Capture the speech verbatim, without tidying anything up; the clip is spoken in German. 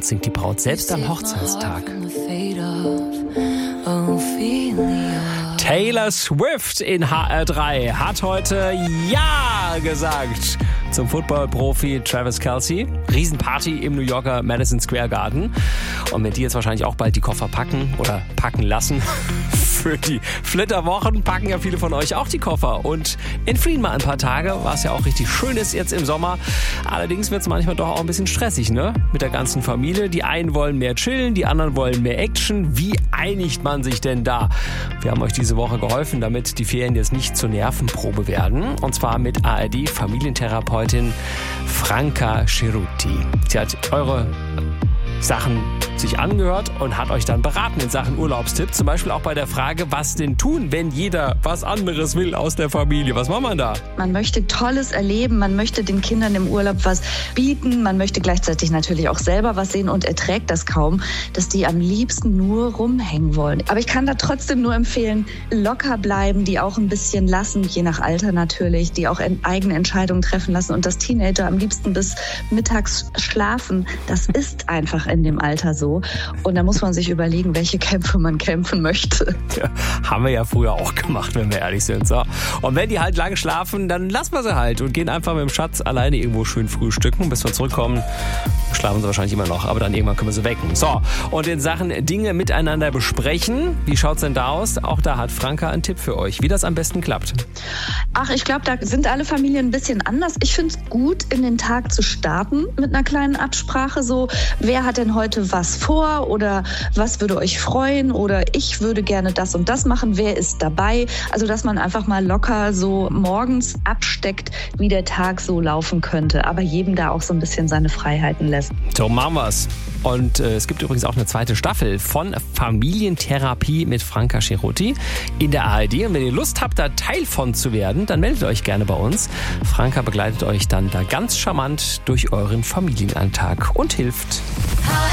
uns singt die Braut selbst am Hochzeitstag. Taylor Swift in H R drei hat heute Ja gesagt zum Football-Profi Travis Kelce. Riesenparty im New Yorker Madison Square Garden. Und wenn die jetzt wahrscheinlich auch bald die Koffer packen oder packen lassen für die Flitterwochen, packen ja viele von euch auch die Koffer und entfliehen mal ein paar Tage, was ja auch richtig schön ist jetzt im Sommer. Allerdings wird es manchmal doch auch ein bisschen stressig, ne? Mit der ganzen Familie. Die einen wollen mehr chillen, die anderen wollen mehr Action. Wie einigt man sich denn da? Wir haben euch diese Woche geholfen, damit die Ferien jetzt nicht zur Nervenprobe werden. Und zwar mit A R D-Familientherapeutin Franca Cerutti. Sie hat eure Sachen sich angehört und hat euch dann beraten in Sachen Urlaubstipp. Zum Beispiel auch bei der Frage, was denn tun, wenn jeder was anderes will aus der Familie. Was macht man da? Man möchte Tolles erleben, man möchte den Kindern im Urlaub was bieten, man möchte gleichzeitig natürlich auch selber was sehen und erträgt das kaum, dass die am liebsten nur rumhängen wollen. Aber ich kann da trotzdem nur empfehlen, locker bleiben, die auch ein bisschen lassen, je nach Alter natürlich, die auch eigene Entscheidungen treffen lassen und das Teenager am liebsten bis mittags schlafen. Das ist einfach in dem Alter so. Und da muss man sich überlegen, welche Kämpfe man kämpfen möchte. Ja, haben wir ja früher auch gemacht, wenn wir ehrlich sind. So. Und wenn die halt lange schlafen, dann lassen wir sie halt und gehen einfach mit dem Schatz alleine irgendwo schön frühstücken. Bis wir zurückkommen, schlafen sie wahrscheinlich immer noch, aber dann irgendwann können wir sie wecken. So, und in Sachen Dinge miteinander besprechen, wie schaut's denn da aus? Auch da hat Franka einen Tipp für euch, wie das am besten klappt. Ach, ich glaube, da sind alle Familien ein bisschen anders. Ich finde es gut, in den Tag zu starten mit einer kleinen Absprache. So, wer hat denn heute was vor oder was würde euch freuen oder ich würde gerne das und das machen. Wer ist dabei? Also, dass man einfach mal locker so morgens absteckt, wie der Tag so laufen könnte. Aber jedem da auch so ein bisschen seine Freiheiten lässt. So machen wir's. Und äh, es gibt übrigens auch eine zweite Staffel von Familientherapie mit Franca Cerutti in der A R D. Und wenn ihr Lust habt, da Teil von zu werden, dann meldet euch gerne bei uns. Franca begleitet euch dann da ganz charmant durch euren Familienalltag und hilft.